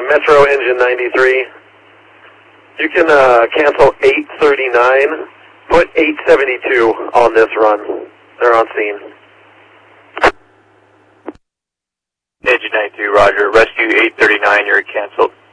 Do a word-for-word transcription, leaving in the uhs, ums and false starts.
Metro Engine ninety-three. You can uh, cancel eight thirty-nine. Put eight seventy-two on this run. They're on scene. Engine ninety-two, roger. Rescue eight thirty-nine, you're canceled.